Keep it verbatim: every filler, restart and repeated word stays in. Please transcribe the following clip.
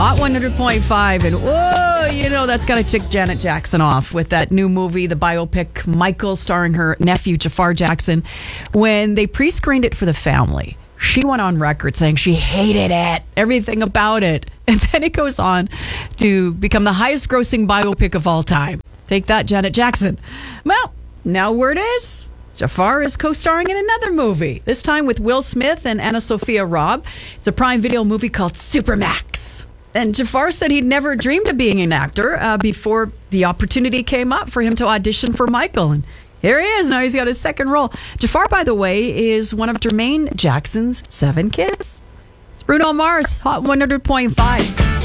Hot one hundred point five, and whoa, you know that's got to tick Janet Jackson off with that new movie, the biopic Michael, starring her nephew Jafar Jackson. When they pre-screened it for the family, she went on record saying she hated it, everything about it. And then it goes on to become the highest grossing biopic of all time. Take that, Janet Jackson. Well, now word is Jafar is co-starring in another movie, this time with Will Smith and Anna Sophia Robb. It's a Prime Video movie called Supermax. And Jafar said he'd never dreamed of being an actor uh, before the opportunity came up for him to audition for Michael. And here he is. Now he's got his second role. Jafar, by the way, is one of Jermaine Jackson's seven kids. It's Bruno Mars, Hot one hundred point five.